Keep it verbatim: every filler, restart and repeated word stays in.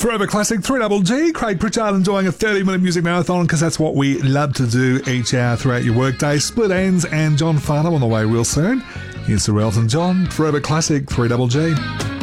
Forever Classic three Double G. Craig Pritchard enjoying a thirty minute music marathon because that's what we love to do each hour throughout your workday. Split Ends and John Farnham on the way real soon. Here's Sir Elton John. Forever Classic three Double G.